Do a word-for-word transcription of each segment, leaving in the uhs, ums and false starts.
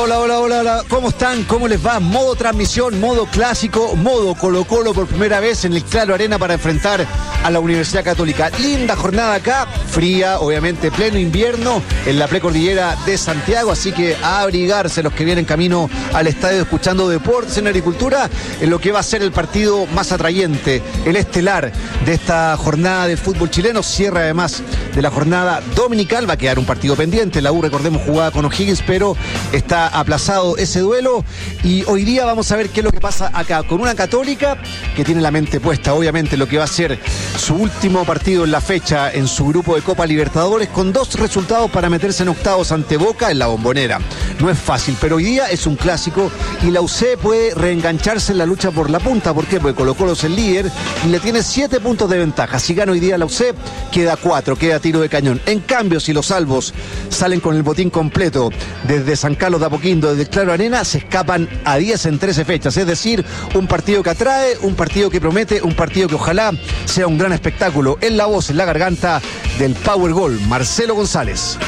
hola, hola, hola, hola. ¿Cómo están? ¿Cómo les va? Modo transmisión, modo clásico, modo Colo Colo por primera vez en el Claro Arena para enfrentar a la Universidad Católica. Linda jornada acá, fría, obviamente, pleno invierno en la precordillera de Santiago, así que a abrigarse los que vienen camino al estadio escuchando Deportes en Agricultura, en lo que va a ser el partido más atrayente, el estelar de esta jornada del fútbol chileno. Cierra además de la jornada dominical, va a quedar un partido pendiente. La U, recordemos, jugaba con O'Higgins, pero está aplazado ese duelo. Y hoy día vamos a ver qué es lo que pasa acá con una Católica que tiene la mente puesta, obviamente, lo que va a ser su último partido en la fecha en su grupo de Copa Libertadores, con dos resultados para meterse en octavos ante Boca en la Bombonera. No es fácil, pero hoy día es un clásico y la U C puede reengancharse en la lucha por la punta. ¿Por qué? Porque Colo Colo es el líder y le tiene siete puntos de ventaja. Si gana hoy día la U C, queda cuatro, queda tiro de cañón. En cambio, si los salvos salen con el botín completo desde San Carlos de Apoquindo, desde el Claro Arena, se escapan a diez en trece fechas. Es decir, un partido que atrae, un partido que promete, un partido que ojalá sea un gran espectáculo. En la voz, en la garganta del Power Gol, Marcelo González.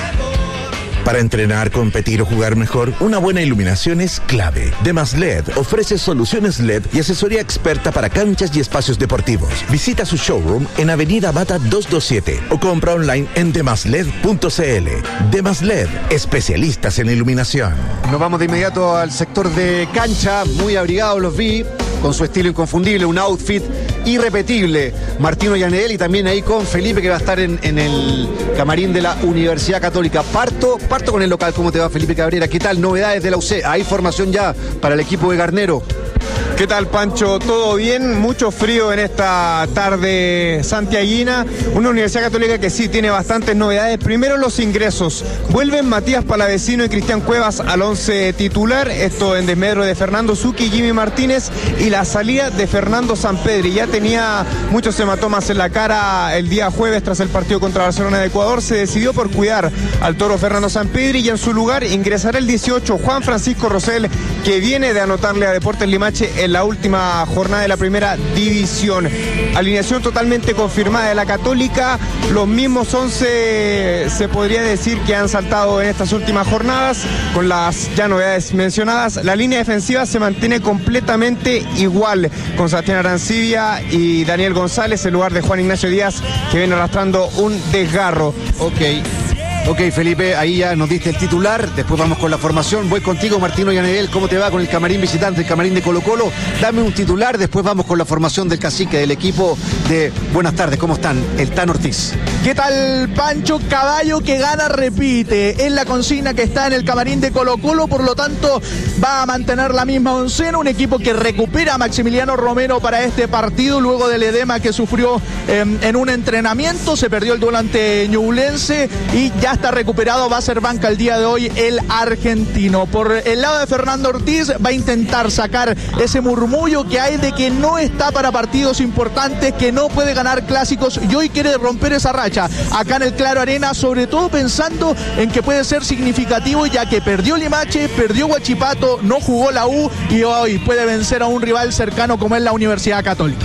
Para entrenar, competir o jugar mejor, una buena iluminación es clave. Demas L E D ofrece soluciones L E D y asesoría experta para canchas y espacios deportivos. Visita su showroom en Avenida Mata doscientos veintisiete o compra online en demasled punto cl. Demas L E D, especialistas en iluminación. Nos vamos de inmediato al sector de cancha, muy abrigados los vi, con su estilo inconfundible, un outfit irrepetible. Martino Yanedel y también ahí con Felipe, que va a estar en, en el camarín de la Universidad Católica. Parto, parto con el local. ¿Cómo te va, Felipe Cabrera? ¿Qué tal? Novedades de la U C. ¿Hay formación ya para el equipo de Garnero? ¿Qué tal, Pancho? ¿Todo bien? Mucho frío en esta tarde santiaguina. Una Universidad Católica que sí tiene bastantes novedades. Primero, los ingresos. Vuelven Matías Palavecino y Cristian Cuevas al once titular. Esto en desmedro de Fernando Zucchi y Jimmy Martínez. Y la salida de Fernando Sampedri. Ya tenía muchos hematomas en la cara el día jueves tras el partido contra Barcelona de Ecuador. Se decidió por cuidar al toro Fernando Sampedri y en su lugar ingresará el dieciocho Juan Francisco Rosell, que viene de anotarle a Deportes Limache en la última jornada de la primera división. Alineación totalmente confirmada de la Católica. Los mismos once se podría decir que han saltado en estas últimas jornadas, con las ya novedades mencionadas. La línea defensiva se mantiene completamente igual, con Sebastián Arancibia y Daniel González en lugar de Juan Ignacio Díaz, que viene arrastrando un desgarro. Ok. Ok, Felipe, ahí ya nos diste el titular, después vamos con la formación. Voy contigo, Martino Yanedel, ¿cómo te va con el camarín visitante, el camarín de Colo Colo? Dame un titular, después vamos con la formación del cacique, del equipo de... Buenas tardes, ¿cómo están? El Tan Ortiz. ¿Qué tal, Pancho? Caballo que gana, repite. Es la consigna que está en el camarín de Colo Colo, por lo tanto va a mantener la misma oncena. Un equipo que recupera a Maximiliano Romero para este partido, luego del edema que sufrió eh, en un entrenamiento. Se perdió el duelo ante Ñublense y ya está recuperado, va a ser banca el día de hoy el argentino. Por el lado de Fernando Ortiz, va a intentar sacar ese murmullo que hay de que no está para partidos importantes, que no puede ganar clásicos, y hoy quiere romper esa racha acá en el Claro Arena, sobre todo pensando en que puede ser significativo, ya que perdió Limache, perdió Huachipato, no jugó la U y hoy puede vencer a un rival cercano como es la Universidad Católica.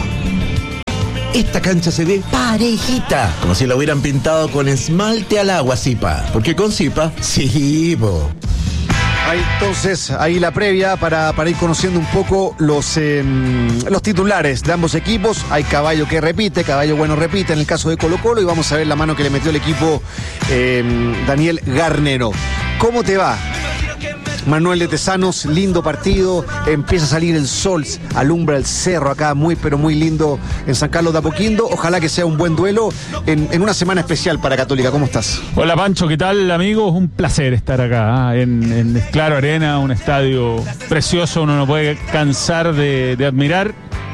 Esta cancha se ve parejita, como si la hubieran pintado con esmalte al agua, Zipa. Porque con Zipa, sí, po. Ahí, entonces, ahí la previa para, para ir conociendo un poco los, eh, los titulares de ambos equipos. Hay caballo que repite, caballo bueno repite en el caso de Colo Colo, y vamos a ver la mano que le metió el equipo eh, Daniel Garnero. ¿Cómo te va, Manuel de Tesanos? Lindo partido, empieza a salir el sol, alumbra el cerro acá, muy pero muy lindo en San Carlos de Apoquindo. Ojalá que sea un buen duelo en, en una semana especial para Católica. ¿Cómo estás? Hola, Pancho, ¿qué tal, amigos? Un placer estar acá, ¿eh? en, en Claro Arena, un estadio precioso. Uno no puede cansar de, de admirar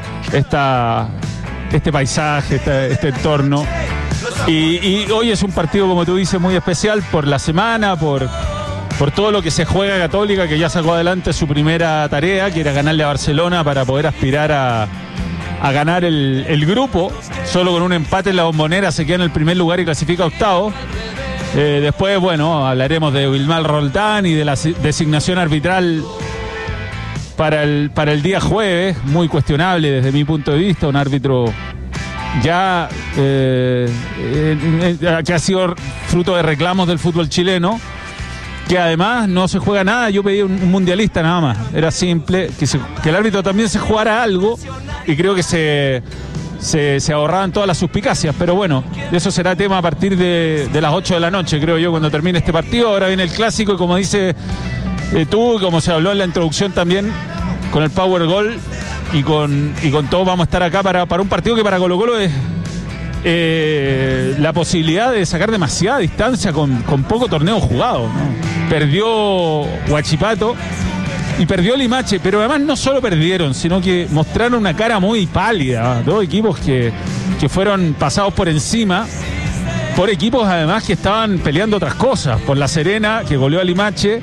esta, este paisaje, esta, este entorno. Y, y hoy es un partido, como tú dices, muy especial por la semana, por... por todo lo que se juega Católica, que ya sacó adelante su primera tarea, que era ganarle a Barcelona para poder aspirar a, a ganar el, el grupo. Solo con un empate en la Bombonera se queda en el primer lugar y clasifica a octavo. Eh, después, bueno, hablaremos de Wilmar Roldán y de la designación arbitral para el, para el día jueves, muy cuestionable desde mi punto de vista, un árbitro ya eh, eh, eh, que ha sido fruto de reclamos del fútbol chileno. que además no se juega nada. Yo pedí un, un mundialista nada más, era simple, que, se, que el árbitro también se jugara algo, y creo que se, se, se ahorraban todas las suspicacias, pero bueno, eso será tema a partir de, de las ocho de la noche, creo yo, cuando termine este partido. Ahora viene el clásico, y como dice eh, tú, como se habló en la introducción también, con el Power Goal y con, y con todo, vamos a estar acá para, para un partido que para Colo-Colo es eh, la posibilidad de sacar demasiada distancia con, con poco torneo jugado, ¿no? Perdió Huachipato y perdió Limache, pero además no solo perdieron, sino que mostraron una cara muy pálida. Dos equipos que, que fueron pasados por encima, por equipos además que estaban peleando otras cosas, por La Serena, que goleó a Limache,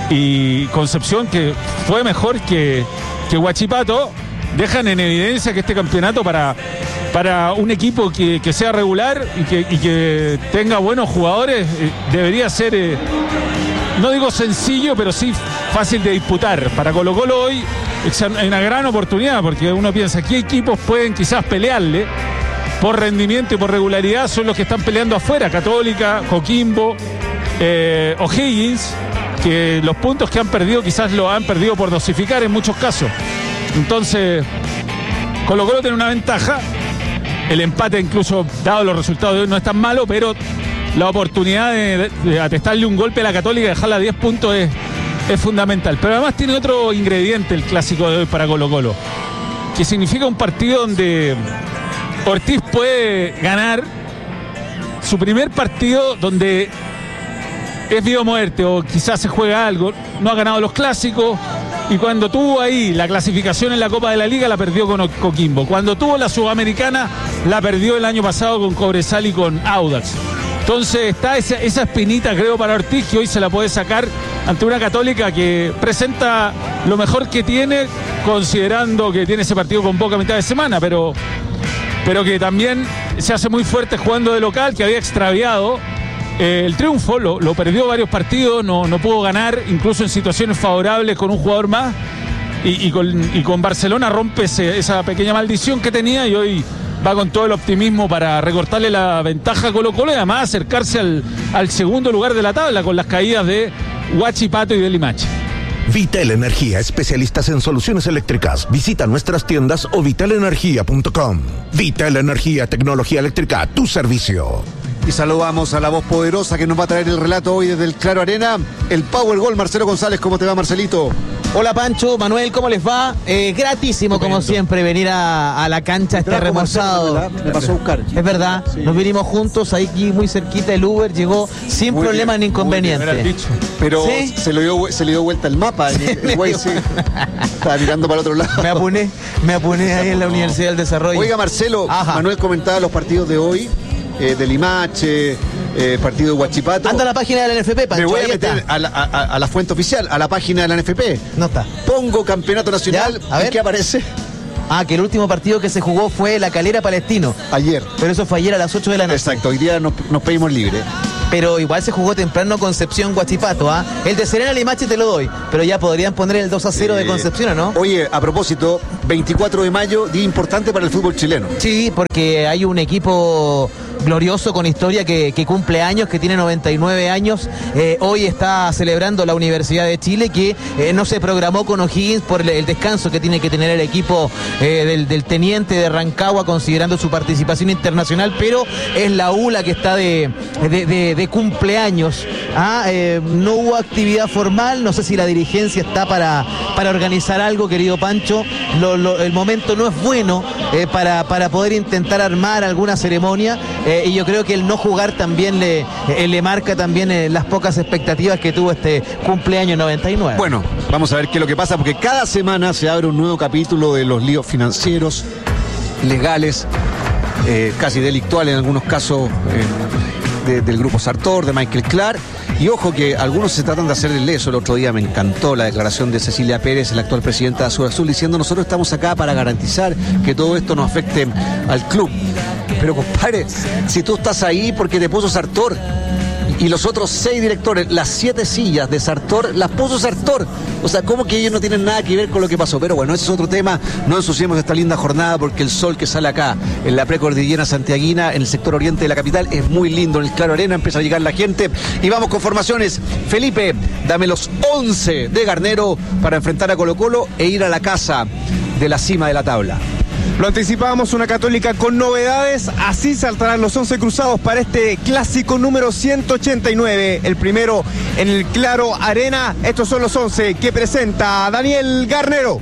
y Concepción, que fue mejor que, que Huachipato. Dejan en evidencia que este campeonato para, para un equipo que, que sea regular y que, y que tenga buenos jugadores eh, debería ser, eh, no digo sencillo, pero sí fácil de disputar. Para Colo-Colo hoy es una gran oportunidad, porque uno piensa qué equipos pueden quizás pelearle por rendimiento y por regularidad. Son los que están peleando afuera: Católica, Coquimbo, eh, O'Higgins, que los puntos que han perdido quizás lo han perdido por dosificar en muchos casos. Entonces, Colo-Colo tiene una ventaja. El empate, incluso dado los resultados de hoy, no es tan malo, pero la oportunidad de, de atestarle un golpe a la Católica y dejarla a diez puntos es, es fundamental. Pero además tiene otro ingrediente el clásico de hoy para Colo-Colo, que significa un partido donde Ortiz puede ganar su primer partido, donde es vida o muerte, o quizás se juega algo. No ha ganado los clásicos, y cuando tuvo ahí la clasificación en la Copa de la Liga la perdió con Coquimbo. Cuando tuvo la Sudamericana la perdió el año pasado con Cobresal y con Audax. Entonces está esa, esa espinita, creo, para Ortiz, que hoy se la puede sacar ante una Católica que presenta lo mejor que tiene, considerando que tiene ese partido con Boca a mitad de semana, pero, pero que también se hace muy fuerte jugando de local, que había extraviado Eh, el triunfo, lo, lo perdió varios partidos, no, no pudo ganar, incluso en situaciones favorables con un jugador más, y, y, con, y con Barcelona rompe ese, esa pequeña maldición que tenía, y hoy va con todo el optimismo para recortarle la ventaja a Colo-Colo y además acercarse al, al segundo lugar de la tabla con las caídas de Huachipato y de Limache. Vital Energía, especialistas en soluciones eléctricas. Visita nuestras tiendas o vital energía punto com. Vital Energía, tecnología eléctrica a tu servicio. Y saludamos a la voz poderosa que nos va a traer el relato hoy desde el Claro Arena, el Power Goal. Marcelo González, ¿cómo te va, Marcelito? Hola Pancho, Manuel, ¿cómo les va? Eh, gratísimo, Estupendo. Como siempre, venir a, a la cancha este remozado. Me pasó a buscar. Es verdad, sí. Nos vinimos juntos, ahí aquí muy cerquita, el Uber llegó sin muy problema bien, ni inconveniente. Pero ¿sí? se, lo dio, se le dio vuelta el mapa, el, el güey sí. Estaba mirando para el otro lado. Me apuné, me apuné ahí en la Universidad del Desarrollo. Oiga, Marcelo, Ajá. Manuel comentaba los partidos de hoy. Eh, de Limache, eh, partido de Huachipato. Anda a la página de la N F P, Pancho. Me voy a meter a la, a, a la fuente oficial, a la página de la N F P. No está. Pongo campeonato nacional. A ver. ¿Qué aparece? Ah, que el último partido que se jugó fue La Calera Palestino. Ayer. Pero eso fue ayer a las ocho de la noche. Exacto, hoy día nos, nos pedimos libre. Pero igual se jugó temprano Concepción Huachipato, ¿ah? ¿eh? El de Serena Limache te lo doy, pero ya podrían poner el dos a cero eh, de Concepción, ¿o no? Oye, a propósito, veinticuatro de mayo, día importante para el fútbol chileno. Sí, porque hay un equipo glorioso con historia que, que cumple años, que tiene noventa y nueve años. Eh, hoy está celebrando la Universidad de Chile, que eh, no se programó con O'Higgins por el, el descanso que tiene que tener el equipo eh, del, del teniente de Rancagua, considerando su participación internacional, pero es la U la que está de, de, de, de cumpleaños. Ah, eh, no hubo actividad formal, no sé si la dirigencia está para, para organizar algo, querido Pancho. Lo, lo, el momento no es bueno eh, para, para poder intentar armar alguna ceremonia. Eh, y yo creo que el no jugar también le, eh, le marca también eh, las pocas expectativas que tuvo este cumpleaños noventa y nueve. Bueno, vamos a ver qué es lo que pasa, porque cada semana se abre un nuevo capítulo de los líos financieros, legales, eh, casi delictuales en algunos casos, eh, de, del grupo Sartor, de Michael Clark. Y ojo que algunos se tratan de hacer el leso. El otro día me encantó la declaración de Cecilia Pérez, la actual presidenta de Azul Azul, diciendo: nosotros estamos acá para garantizar que todo esto no afecte al club. Pero compadre, si tú estás ahí porque te puso Sartor, y los otros seis directores, las siete sillas de Sartor, las puso Sartor. O sea, ¿cómo que ellos no tienen nada que ver con lo que pasó? Pero bueno, ese es otro tema. No ensuciemos esta linda jornada, porque el sol que sale acá, en la precordillera santiaguina, en el sector oriente de la capital, es muy lindo. En el Claro Arena empieza a llegar la gente. Y vamos con formaciones. Felipe, Dame los once de Garnero para enfrentar a Colo-Colo e ir a la casa de la cima de la tabla. Lo anticipábamos, una Católica con novedades, así saltarán los once cruzados para este clásico número ciento ochenta y nueve, el primero en el Claro Arena. Estos son los once que presenta Daniel Garnero.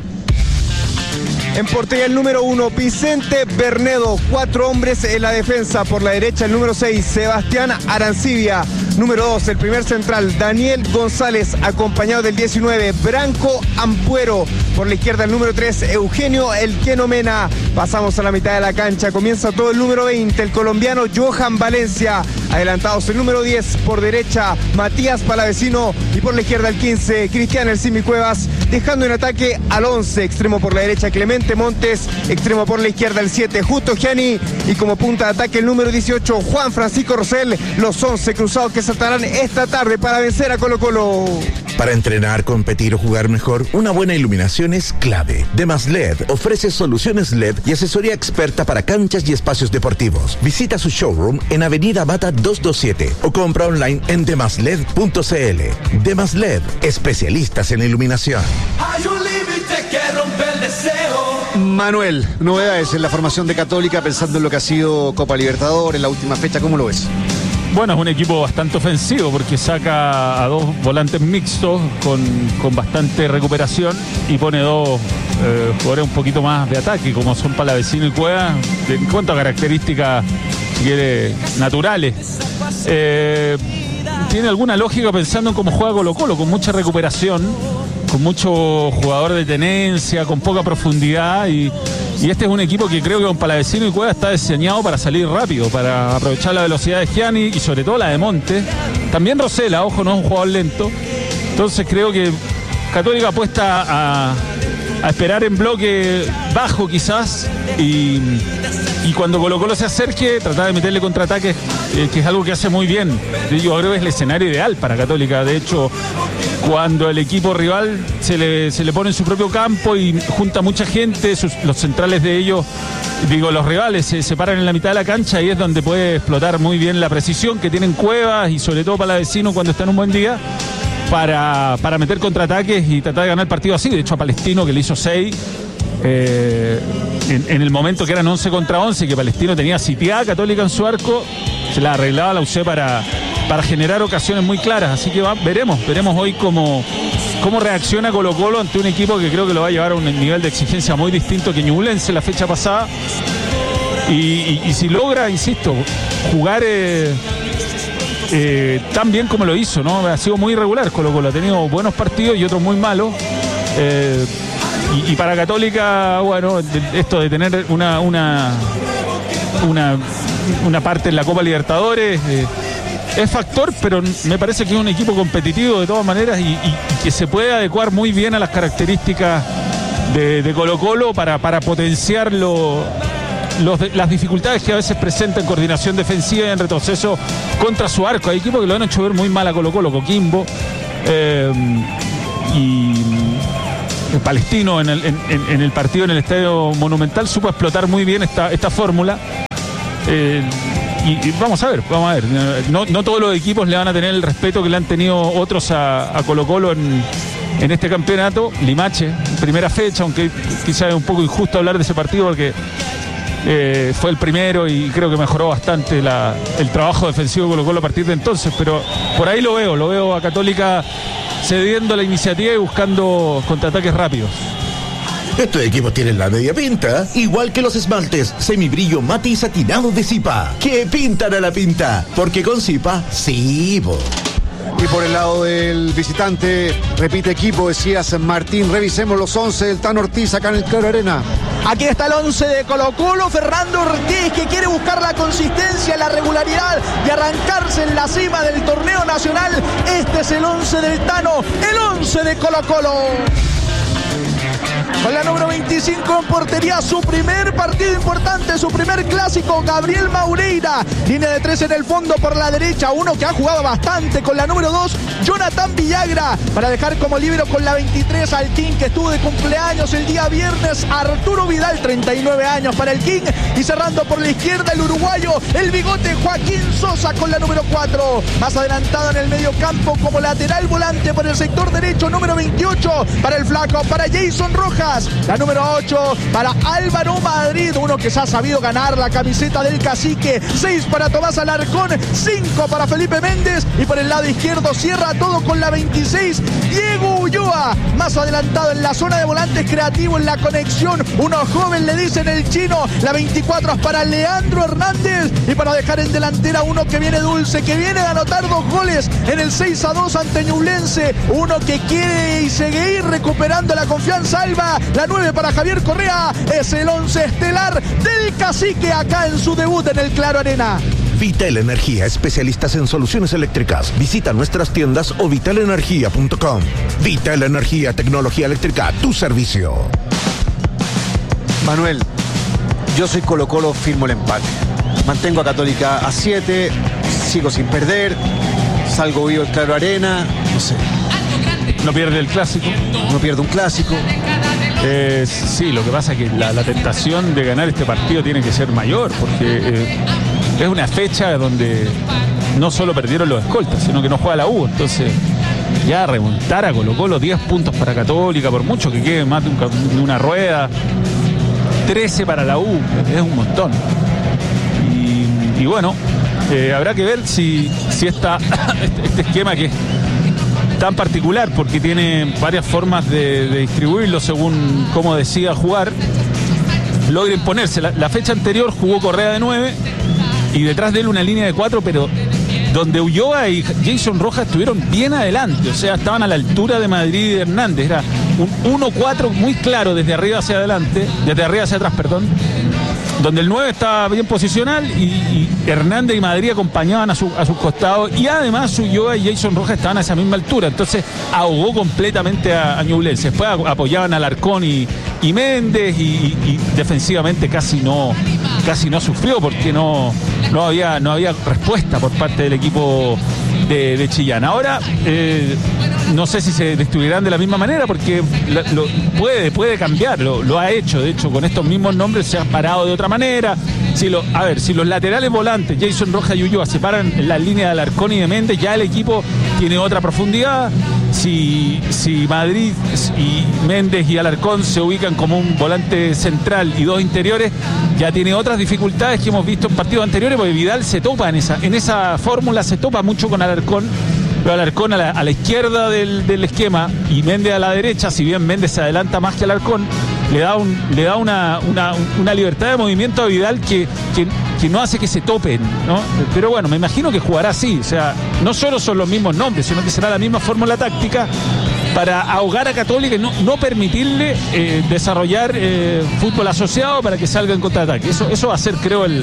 En portería el número uno, Vicente Bernedo, cuatro hombres en la defensa. Por la derecha el número seis, Sebastián Arancibia. Número dos, el primer central, Daniel González, acompañado del diecinueve, Branco Ampuero. Por la izquierda el número tres, Eugenio El Queno Mena. Pasamos a la mitad de la cancha, comienza todo el número veinte, el colombiano Johan Valencia. Adelantados el número diez, por derecha Matías Palavecino, y por la izquierda el quince, Cristian El Simi Cuevas, dejando en ataque al once, extremo por la derecha Clemente Montes, extremo por la izquierda el siete, Justo Gianni, y como punta de ataque el número dieciocho, Juan Francisco Rosell. Los once cruzados que saltarán esta tarde para vencer a Colo-Colo. Para entrenar, competir o jugar mejor, una buena iluminación es clave. Demas L E D ofrece soluciones L E D y asesoría experta para canchas y espacios deportivos. Visita su showroom en Avenida Mata doscientos veintisiete o compra online en demas led punto c l. Demas L E D, especialistas en iluminación. Hay un límite que rompe el deseo. Manuel, novedades en la formación de Católica pensando en lo que ha sido Copa Libertadores, la última fecha, ¿cómo lo ves? Bueno, es un equipo bastante ofensivo porque saca a dos volantes mixtos con, con bastante recuperación y pone dos eh, jugadores un poquito más de ataque, como son Palavecino y Cueva, en cuanto a características, si quiere, naturales. Eh, tiene alguna lógica pensando en cómo juega Colo-Colo, con mucha recuperación, con mucho jugador de tenencia, con poca profundidad, y, y este es un equipo que creo que con Palavecino y Cueva está diseñado para salir rápido, para aprovechar la velocidad de Gianni y sobre todo la de Montes. También Rosella, ojo, no es un jugador lento. Entonces creo que Católica apuesta a, a esperar en bloque bajo quizás, y, y cuando Colo-Colo se acerque tratar de meterle contraataques, eh, que es algo que hace muy bien. Yo creo que es el escenario ideal para Católica. De hecho, cuando el equipo rival se le, se le pone en su propio campo y junta mucha gente, sus, los centrales de ellos, digo, los rivales se separan en la mitad de la cancha, y es donde puede explotar muy bien la precisión que tienen Cuevas y sobre todo Palavecino cuando está en un buen día, para, para meter contraataques y tratar de ganar el partido así. De hecho, a Palestino, que le hizo seis, eh, en, en el momento que eran once contra once, que Palestino tenía sitiada Católica en su arco, se la arreglaba la U C para... para generar ocasiones muy claras. Así que va, veremos, veremos hoy cómo, cómo reacciona Colo-Colo ante un equipo que creo que lo va a llevar a un nivel de exigencia muy distinto que Ñublense la fecha pasada. Y, y, y si logra, insisto, jugar eh, eh, tan bien como lo hizo, ¿no? Ha sido muy irregular Colo-Colo, ha tenido buenos partidos y otros muy malos. Eh, y, y para Católica, bueno, de, esto de tener una, una, una, una parte en la Copa Libertadores... Eh, es factor, pero me parece que es un equipo competitivo de todas maneras, y, y, y que se puede adecuar muy bien a las características de, de Colo-Colo para, para potenciar lo, los, las dificultades que a veces presenta en coordinación defensiva y en retroceso contra su arco. Hay equipos que lo han hecho ver muy mal a Colo-Colo, Coquimbo eh, y el Palestino en el, en, en el partido en el Estadio Monumental supo explotar muy bien esta, esta fórmula. Eh, Y, y vamos a ver, vamos a ver. No, no todos los equipos le van a tener el respeto que le han tenido otros a, a Colo-Colo en, en este campeonato. Limache, primera fecha, aunque quizás es un poco injusto hablar de ese partido porque eh, fue el primero y creo que mejoró bastante la, el trabajo defensivo de Colo-Colo a partir de entonces. Pero por ahí lo veo, lo veo a Católica cediendo la iniciativa y buscando contraataques rápidos. Estos equipos tienen la media pinta, igual que los esmaltes semibrillo mate y satinado de Zipa, que pintan a la pinta, porque con Zipa, sí, po. Y por el lado del visitante, repite equipo, decías Martín, revisemos los once del Tano Ortiz acá en el Claro Arena. Aquí está el once de Colo-Colo, Fernando Ortiz, que quiere buscar la consistencia, la regularidad y arrancarse en la cima del torneo nacional. Este es el once del Tano, el once de Colo-Colo. Con la número veinticinco en portería, su primer partido importante, su primer clásico, Gabriel Maureira. Línea de tres en el fondo por la derecha, uno que ha jugado bastante. Con la número dos, Jonathan Villagra. Para dejar como líbero con la veintitrés al King, que estuvo de cumpleaños el día viernes, Arturo Vidal, treinta y nueve años para el King. Y cerrando por la izquierda, el uruguayo, el bigote, Joaquín Sosa con la número cuatro. Más adelantado en el medio campo como lateral volante por el sector derecho, número veintiocho para el flaco, para Jason Rojas. La número ocho para Álvaro Madrid, uno que se ha sabido ganar la camiseta del cacique. seis para Tomás Alarcón, cinco para Felipe Méndez. Y por el lado izquierdo cierra todo con la veintiséis, Diego Ulloa. Más adelantado en la zona de volantes, creativo en la conexión, uno joven, le dicen el chino. La veinticuatro es para Leandro Hernández. Y para dejar en delantera uno que viene dulce, que viene de anotar dos goles en el seis a dos ante Ñublense. Uno que quiere y seguir recuperando la confianza, Alba. La nueve para Javier Correa. Es el once estelar del cacique acá en su debut en el Claro Arena. Vital Energía, especialistas en soluciones eléctricas. Visita nuestras tiendas o vital energía punto com. Vital Energía, tecnología eléctrica a tu servicio. Manuel, yo soy Colo Colo, firmo el empate. Mantengo a Católica a siete, sigo sin perder, salgo vivo el Claro Arena, no sé. No pierde el clásico. No pierdo un clásico. Eh, sí, lo que pasa es que la, la tentación de ganar este partido tiene que ser mayor, porque eh, es una fecha donde no solo perdieron los escoltas, sino que no juega la U. Entonces, ya remontar a Colo Colo, diez puntos para Católica, por mucho que quede más de, un, de una rueda, trece para la U, es un montón. Y, y bueno, eh, habrá que ver si, si esta, este, este esquema que es tan particular, porque tiene varias formas de, de distribuirlo según cómo decida jugar, logra imponerse. La, la fecha anterior jugó Correa de nueve y detrás de él una línea de cuatro, pero donde Ulloa y Jason Rojas estuvieron bien adelante, o sea, estaban a la altura de Madrid y de Hernández. Era un uno cuatro muy claro desde arriba hacia adelante, desde arriba hacia atrás, perdón, donde el nueve estaba bien posicional y, y Hernández y Madrid acompañaban a, su, a sus costados, y además Ulloa y Jason Rojas estaban a esa misma altura. Entonces ahogó completamente a, a Ñublense. Después apoyaban a Alarcón y, y Méndez, y, y defensivamente casi no casi no sufrió, porque no, no, había, no había respuesta por parte del equipo de, de Chillán. Ahora eh, no sé si se destruirán de la misma manera, porque lo, lo, puede, puede cambiar, lo, lo ha hecho. De hecho, con estos mismos nombres se ha parado de otra manera. Si lo, a ver, si los laterales volantes, Jason Rojas y Ulloa, se paran en la línea de Alarcón y de Méndez, ya el equipo tiene otra profundidad. Si, si Madrid y Méndez y Alarcón se ubican como un volante central y dos interiores, ya tiene otras dificultades que hemos visto en partidos anteriores, porque Vidal se topa en esa, en esa fórmula, se topa mucho con Alarcón. Pero Alarcón a la, a la izquierda del, del esquema y Méndez a la derecha, si bien Méndez se adelanta más que Alarcón, le da, un, le da una, una, una libertad de movimiento a Vidal que, que, que no hace que se topen, ¿no? Pero bueno, me imagino que jugará así, o sea, no solo son los mismos nombres, sino que será la misma fórmula táctica para ahogar a Católica y no, no permitirle eh, desarrollar eh, fútbol asociado para que salga en contraataque. Eso, eso va a ser, creo, el...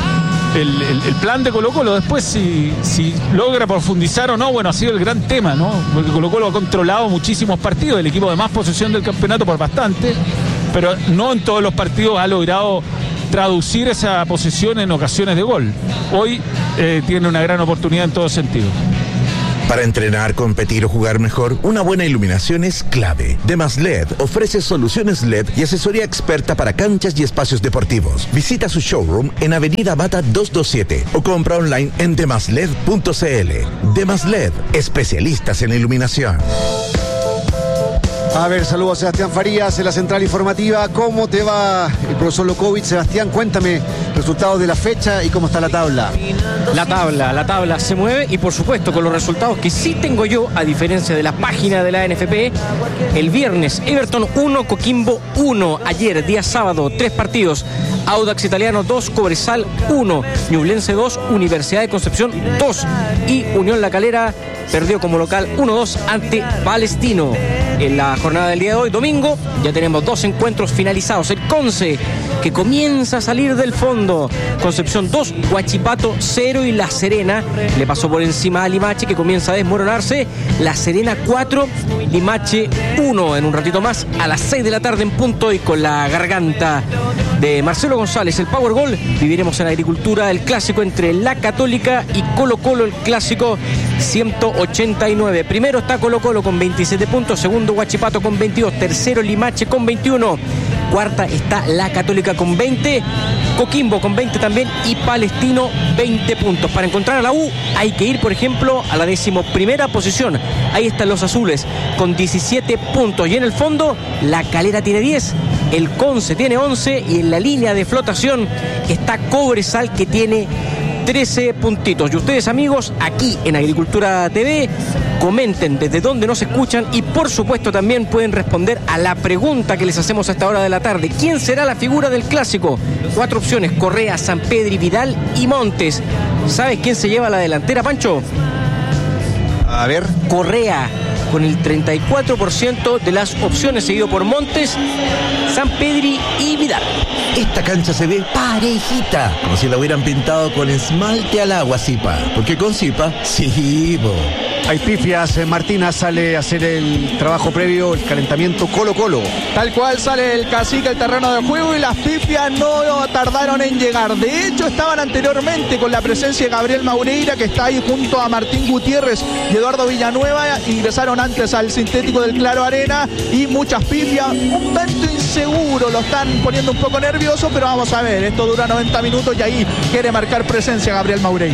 El, el, el plan de Colo Colo. Después si, si logra profundizar o no, bueno, ha sido el gran tema, ¿no? Porque Colo Colo ha controlado muchísimos partidos, el equipo de más posesión del campeonato por bastante, pero no en todos los partidos ha logrado traducir esa posesión en ocasiones de gol. Hoy eh, tiene una gran oportunidad en todo sentido. Para entrenar, competir o jugar mejor, una buena iluminación es clave. Demas L E D ofrece soluciones L E D y asesoría experta para canchas y espacios deportivos. Visita su showroom en Avenida Bata doscientos veintisiete o compra online en demas led punto cl. Demas L E D, especialistas en iluminación. A ver, saludos a Sebastián Farías en la central informativa. ¿Cómo te va el profesor Lokovic? Sebastián, cuéntame resultados de la fecha y cómo está la tabla. La tabla, la tabla se mueve y por supuesto con los resultados que sí tengo yo, a diferencia de la página de la N F P. El viernes, Everton uno, Coquimbo uno. Ayer, día sábado, tres partidos. Audax Italiano dos, Cobresal uno. Ñublense dos, Universidad de Concepción dos. Y Unión La Calera perdió como local uno dos ante Palestino. En la jornada del día de hoy, domingo, ya tenemos dos encuentros finalizados. El Conce, que que comienza a salir del fondo. Concepción dos, Huachipato cero y La Serena le pasó por encima a Limache, que comienza a desmoronarse. La Serena cuatro, Limache uno. En un ratito más, a las seis de la tarde en punto, y con la garganta de Marcelo González, el Powerball, viviremos en Agricultura el clásico entre La Católica y Colo Colo, el clásico ciento ochenta y nueve. Primero está Colo Colo con veintisiete puntos, segundo Huachipato con veintidós, tercero Limache con veintiuno, cuarta está La Católica con veinte, Coquimbo con veinte también y Palestino veinte puntos. Para encontrar a la U hay que ir, por ejemplo, a la decimoprimera posición. Ahí están los azules con diecisiete puntos, y en el fondo La Calera tiene diez, el Conce tiene once, y en la línea de flotación está Cobresal, que tiene trece puntitos. Y ustedes, amigos, aquí en Agricultura T V, comenten desde dónde nos escuchan, y por supuesto también pueden responder a la pregunta que les hacemos a esta hora de la tarde. ¿Quién será la figura del clásico? Cuatro opciones: Correa, Sampedri, Vidal y Montes. ¿Sabes quién se lleva la delantera, Pancho? A ver. Correa, con el treinta y cuatro por ciento de las opciones, seguido por Montes, Sampedri y Vidal. Esta cancha se ve parejita, como si la hubieran pintado con esmalte al agua, Zipa. Porque con Zipa, sí, bo. Hay pifias, eh, Martina sale a hacer el trabajo previo, el calentamiento Colo Colo. Tal cual sale el cacique al terreno de juego, y las pifias no tardaron en llegar. De hecho, estaban anteriormente con la presencia de Gabriel Maureira, que está ahí junto a Martín Gutiérrez y Eduardo Villanueva. Ingresaron antes al sintético del Claro Arena, y muchas pifias, un tanto inseguro, lo están poniendo un poco nervioso, pero vamos a ver, esto dura noventa minutos y ahí quiere marcar presencia Gabriel Maureira.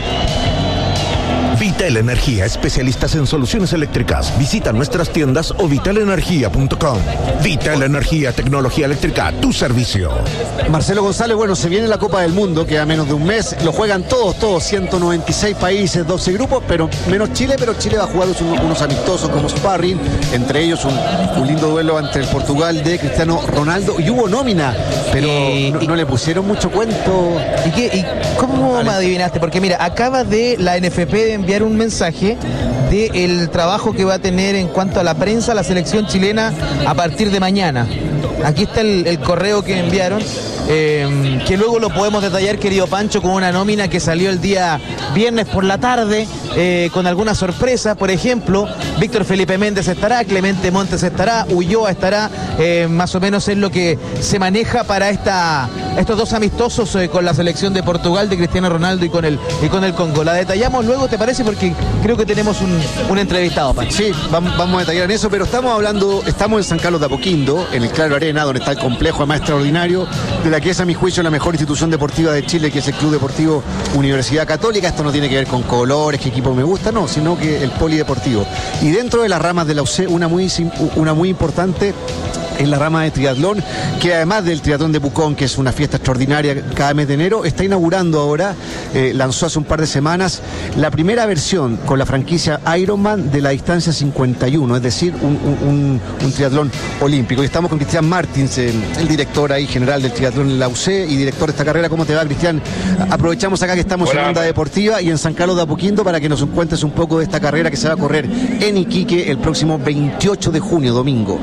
Vital Energía, especialistas en soluciones eléctricas. Visita nuestras tiendas o vital energía punto com. Vital Energía, tecnología eléctrica, tu servicio. Marcelo González, bueno, se viene la Copa del Mundo, que a menos de un mes lo juegan todos, todos, ciento noventa y seis países, doce grupos, pero menos Chile, pero Chile va a jugar unos, unos amistosos como sparring, entre ellos un, un lindo duelo ante el Portugal de Cristiano Ronaldo, y hubo nómina, pero y, no, y, no le pusieron mucho cuento. ¿Y, qué, y cómo vale. me adivinaste? Porque mira, acaba de la N F P de enviar un mensaje del trabajo que va a tener en cuanto a la prensa la selección chilena a partir de mañana. Aquí está el, el correo que enviaron, eh, que luego lo podemos detallar, querido Pancho, con una nómina que salió el día viernes por la tarde, eh, con alguna sorpresa. Por ejemplo, Víctor Felipe Méndez estará, Clemente Montes estará, Ulloa estará, eh, más o menos es lo que se maneja para esta, estos dos amistosos eh, con la selección de Portugal de Cristiano Ronaldo y con el, y con el Congo. La detallamos luego, ¿te parece? Porque creo que tenemos un, un entrevistado, Pancho. Sí, vamos, vamos a detallar en eso, pero estamos hablando, estamos en San Carlos de Apoquindo, en el Claro Arena, donde está el complejo más extraordinario de la que es, a mi juicio, la mejor institución deportiva de Chile, que es el Club Deportivo Universidad Católica. Esto no tiene que ver con colores, qué equipo me gusta, no, sino que el polideportivo. Y dentro de las ramas de la U C, una muy, una muy importante en la rama de triatlón, que además del triatlón de Pucón, que es una fiesta extraordinaria cada mes de enero, está inaugurando ahora, eh, lanzó hace un par de semanas, la primera versión con la franquicia Ironman de la distancia cincuenta y uno, es decir, un, un, un triatlón olímpico. Y estamos con Cristian Martins, eh, el director ahí general del triatlón en la U C y director de esta carrera. ¿Cómo te va, Cristian? Aprovechamos acá que estamos Hola. en Onda Deportiva y en San Carlos de Apoquindo para que nos cuentes un poco de esta carrera que se va a correr en Iquique el próximo veintiocho de junio, domingo.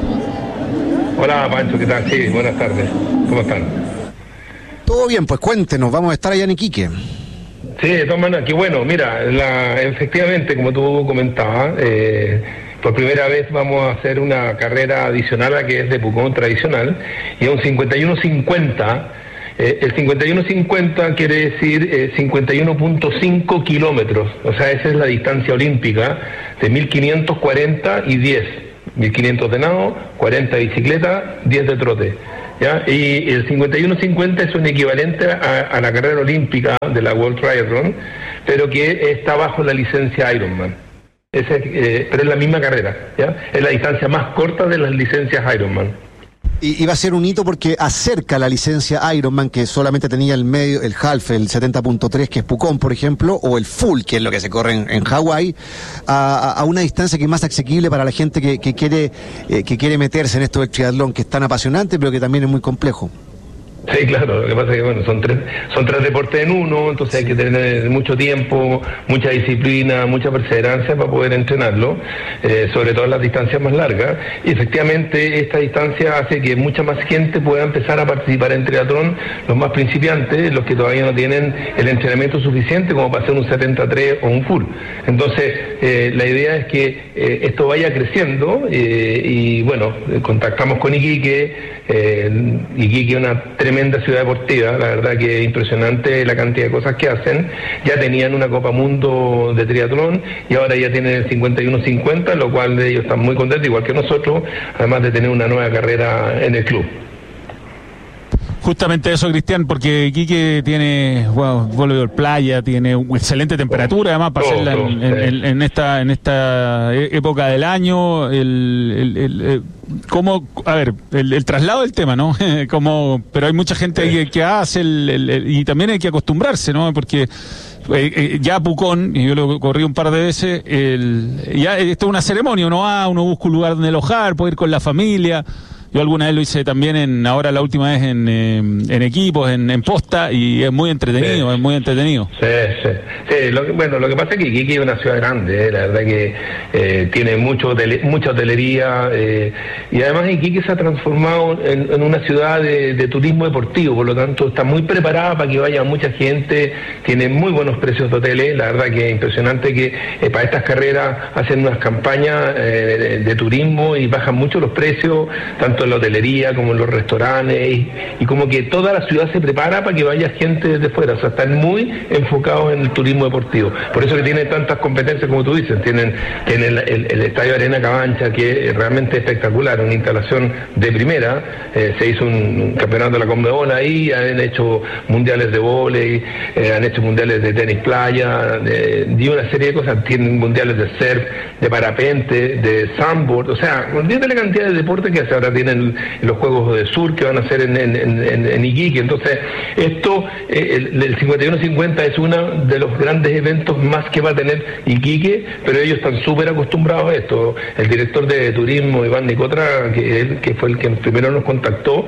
Hola, Pancho, ¿qué tal? Sí, buenas tardes. ¿Cómo están? Todo bien, pues cuéntenos, vamos a estar allá en Iquique. Sí, de todas maneras, que bueno, mira, la, efectivamente, como tú comentabas, eh, por primera vez vamos a hacer una carrera adicional a que es de Pucón tradicional, y es un cincuenta y uno cincuenta. Eh, el cincuenta y uno cincuenta quiere decir eh, cincuenta y uno punto cinco kilómetros, o sea, esa es la distancia olímpica de mil quinientos cuarenta y diez. mil quinientos de nado, cuarenta de bicicleta, diez de trote, ¿ya? Y el cincuenta y uno cincuenta es un equivalente a, a la carrera olímpica de la World Trial Run, pero que está bajo la licencia Ironman. Ese, eh, pero es la misma carrera, ¿ya? Es la distancia más corta de las licencias Ironman. Y, y va a ser un hito porque acerca la licencia Ironman, que solamente tenía el medio, el half, el setenta punto tres, que es Pucón, por ejemplo, o el full, que es lo que se corre en, en Hawái, a, a una distancia que es más asequible para la gente que, que quiere eh, que quiere meterse en esto del triatlón, que es tan apasionante, pero que también es muy complejo. Sí, claro, lo que pasa es que bueno, son tres, son tres deportes en uno, entonces hay que tener mucho tiempo, mucha disciplina, mucha perseverancia para poder entrenarlo, eh, sobre todo en las distancias más largas, y efectivamente esta distancia hace que mucha más gente pueda empezar a participar en triatlón, los más principiantes, los que todavía no tienen el entrenamiento suficiente como para hacer un setenta tres o un full. Entonces, eh, la idea es que eh, esto vaya creciendo, eh, y bueno, contactamos con Iquique, eh, Iquique es una tremenda ciudad deportiva, la verdad que es impresionante la cantidad de cosas que hacen. Ya tenían una Copa Mundo de triatlón y ahora ya tienen el cincuenta y uno cincuenta, lo cual ellos están muy contentos, igual que nosotros, además de tener una nueva carrera en el club. Justamente eso, Cristian, porque Iquique tiene, wow, voleibol playa, tiene una excelente temperatura, además, para hacerla en, en, en, en esta en esta época del año. El, el, el, el cómo, a ver, el, el traslado del tema, ¿no? Como, pero hay mucha gente ahí que, que hace, el, el, el, y también hay que acostumbrarse, ¿no? Porque Eh, eh, ya Pucón, y yo lo corrí un par de veces, el, ya esto es una ceremonia, uno va, uno busca un lugar donde alojar, puede ir con la familia. Yo alguna vez lo hice también, en ahora la última vez en, eh, en equipos, en, en posta, y es muy entretenido, sí. es muy entretenido. Sí, sí. sí lo que, bueno, lo que pasa es que Iquique es una ciudad grande, eh, la verdad que eh, tiene mucho hotele, mucha hotelería, eh, y además Iquique se ha transformado en, en una ciudad de, de turismo deportivo, por lo tanto está muy preparada para que vaya mucha gente, tiene muy buenos precios de hoteles, la verdad que es impresionante que eh, para estas carreras hacen unas campañas eh, de, de turismo y bajan mucho los precios, tanto en la hotelería como en los restaurantes, y, y como que toda la ciudad se prepara para que vaya gente desde fuera, o sea, están muy enfocados en el turismo deportivo, por eso que tienen tantas competencias como tú dices, tienen, tienen el, el, el Estadio Arena Cabancha, que es realmente espectacular, una instalación de primera, eh, se hizo un, un campeonato de la Conmebol ahí, han hecho mundiales de vóley, eh, han hecho mundiales de tenis playa, de, y una serie de cosas, tienen mundiales de surf, de parapente, de sandboard, o sea, olvídate la cantidad de deportes que ahora tienen los Juegos de Sur que van a hacer en, en, en, en Iquique. Entonces, esto, eh, el, el cincuenta y uno cincuenta es uno de los grandes eventos más que va a tener Iquique, pero ellos están súper acostumbrados a esto. El director de turismo, Iván Nicotra, que, él, que fue el que primero nos contactó,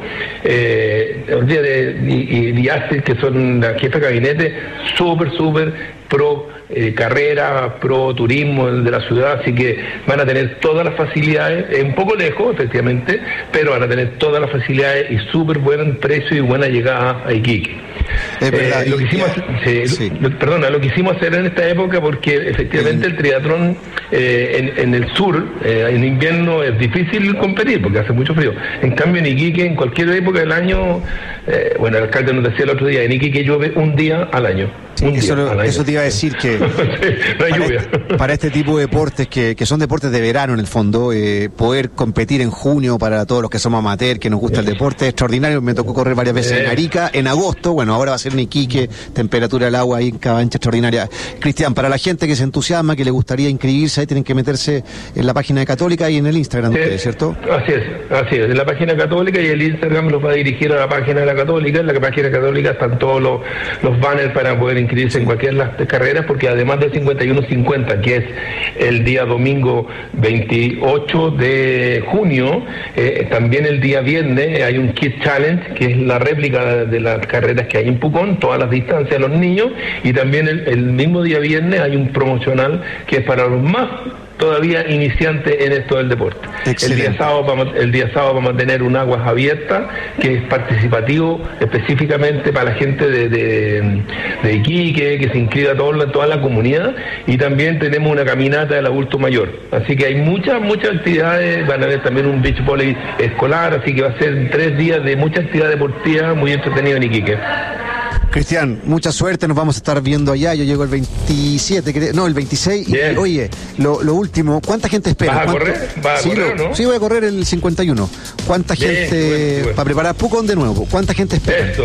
eh, de, y, y Astrid, que son la jefa de gabinete, súper, súper pro eh, carrera, pro turismo de la ciudad, así que van a tener todas las facilidades, eh, un poco lejos efectivamente, pero van a tener todas las facilidades y súper buen precio y buena llegada a Iquique. Es verdad, eh, lo que hicimos, sí, sí. Lo, perdona, lo quisimos hacer en esta época porque efectivamente el triatlón eh, en, en el sur, eh, en invierno es difícil competir porque hace mucho frío. En cambio en Iquique, en cualquier época del año, eh, bueno, el alcalde nos decía el otro día, en Iquique llueve un día al año. Sí, eso, lo, eso te iba a decir que sí, no hay para, lluvia. Este, para este tipo de deportes que, que son deportes de verano en el fondo, eh, poder competir en junio para todos los que somos amateur, que nos gusta el deporte, es extraordinario. Me tocó correr varias veces en Arica, en agosto, bueno, ahora va a ser en Iquique, temperatura del agua ahí en Cabancha extraordinaria. Cristian, para la gente que se entusiasma, que le gustaría inscribirse, ahí tienen que meterse en la página de Católica y en el Instagram de ustedes, ¿cierto? Así es, así es, en la página Católica, y el Instagram los va a dirigir a la página de la Católica. En la página Católica están todos los, los banners para poder inscribirse en cualquier las carreras, porque además del cincuenta y uno cincuenta, que es el día domingo veintiocho de junio, eh, también el día viernes hay un Kids Challenge, que es la réplica de las carreras que hay en Pucón, todas las distancias de los niños, y también el, el mismo día viernes hay un promocional que es para los más todavía iniciante en esto del deporte. El día sábado vamos, el día sábado vamos a tener un aguas abierta que es participativo específicamente para la gente de, de, de Iquique, que se inscriba toda, toda la comunidad, y también tenemos una caminata del adulto mayor. Así que hay muchas, muchas actividades, van a haber también un beach volley escolar, así que va a ser tres días de mucha actividad deportiva muy entretenido en Iquique. Cristian, mucha suerte, nos vamos a estar viendo allá. Yo llego el veintisiete, no, el veintiséis. Y, oye, lo, lo último, ¿cuánta gente espera? ¿Vas a ¿Cuánto? correr? ¿Vas a sí, correr lo, o no? Sí, voy a correr el cincuenta y uno. ¿Cuánta Bien, gente, bueno, bueno. para preparar Pucón de nuevo, cuánta gente espera? Esto.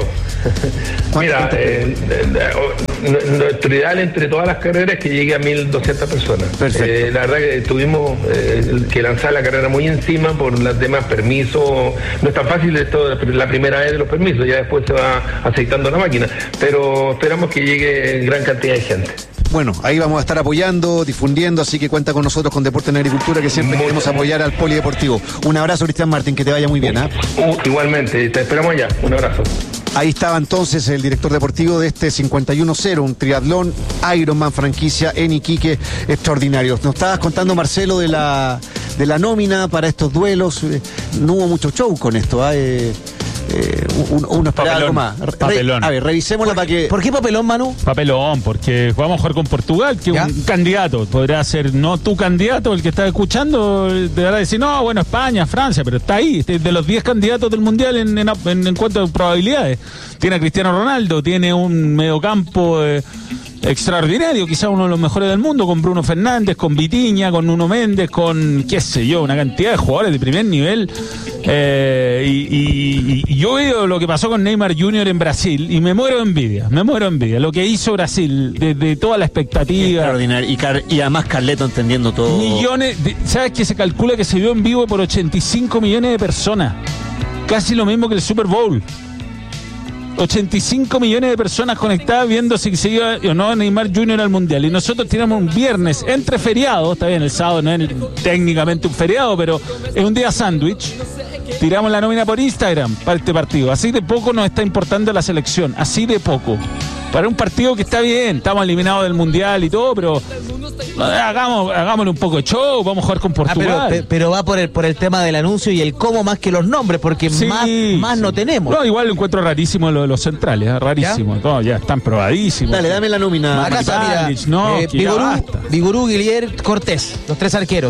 Mira, eh, nuestro ideal entre todas las carreras es que llegue a mil doscientas personas. Perfecto. Eh, la verdad que tuvimos eh, que lanzar la carrera muy encima por los demás permisos. No es tan fácil esto la primera vez de los permisos, ya después se va aceitando la máquina. Pero esperamos que llegue gran cantidad de gente. Bueno, ahí vamos a estar apoyando, difundiendo, así que cuenta con nosotros con Deporte en Agricultura, que siempre muy queremos bien. apoyar al polideportivo. Un abrazo, Cristian Martín, que te vaya muy bien. ¿eh? Uh, igualmente, te esperamos allá. Un abrazo. Ahí estaba entonces el director deportivo de este cincuenta y uno cero, un triatlón Ironman franquicia en Iquique extraordinario. Nos estabas contando, Marcelo, de la de la nómina para estos duelos. No hubo mucho show con esto, ¿eh? Eh, uno, uno espera algo más. Re, papelón. A ver, revisémosla para que... ¿Por qué papelón, Manu? Papelón, porque vamos a jugar con Portugal, que es un candidato. Podrá ser no tu candidato, el que está escuchando, te va a decir, no, bueno, España, Francia, pero está ahí, de los diez candidatos del Mundial en, en, en, en cuanto a probabilidades. Tiene a Cristiano Ronaldo, tiene un mediocampo eh, extraordinario, quizás uno de los mejores del mundo, con Bruno Fernández, con Vitinha, con Nuno Méndez, con, qué sé yo, una cantidad de jugadores de primer nivel. Eh, y, y, y yo veo lo que pasó con Neymar junior en Brasil y me muero de envidia, me muero de envidia. Lo que hizo Brasil, de, de toda la expectativa. Extraordinario. Y, Car y además Carleto entendiendo todo. Millones, de, ¿sabes que se calcula que se vio en vivo por ochenta y cinco millones de personas? Casi lo mismo que el Super Bowl. ochenta y cinco millones de personas conectadas viendo si se iba o no Neymar junior al Mundial. Y nosotros tenemos un viernes entre feriados, está bien, el sábado no es técnicamente un feriado, pero es un día sándwich. Tiramos la nómina por Instagram para este partido. Así de poco nos está importando la selección, así de poco. Para un partido que está bien, estamos eliminados del Mundial y todo, pero hagamos, hagámosle un poco de show, vamos a jugar con Portugal. Ah, pero, pero va por el por el tema del anuncio y el cómo más que los nombres, porque sí, más, más sí. no tenemos. No, igual lo encuentro rarísimo lo de los centrales, ¿eh? Rarísimo. ¿Ya? No, ya están probadísimos. Dale, dame la nómina. Acá está, mira, no, eh, Vigorú, Vigorú, Guillier, Cortés, los tres arqueros.